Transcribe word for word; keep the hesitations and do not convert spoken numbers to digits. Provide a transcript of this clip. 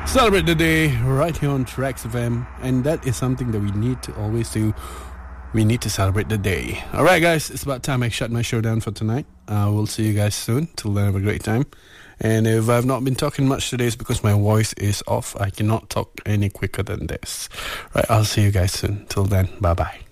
Celebrate the day right here on Tracks F M, and that is something that we need to always do. We need to celebrate the day. Alright guys, it's about time I shut my show down for tonight. Uh, we'll see you guys soon. Till then, have a great time. And if I've not been talking much today, it's because my voice is off. I cannot talk any quicker than this. Right, I'll see you guys soon. Till then, bye bye.